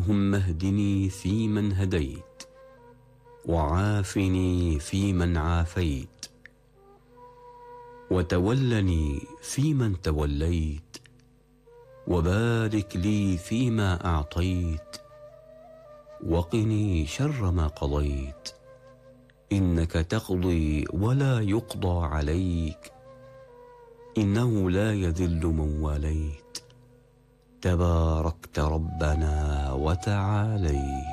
اللهم اهدني فيمن هديت، وعافني فيمن عافيت، وتولني فيمن توليت، وبارك لي فيما أعطيت، وقني شر ما قضيت، إنك تقضي ولا يقضى عليك، إنه لا يذل من واليت، تباركت ربنا وتعاليت.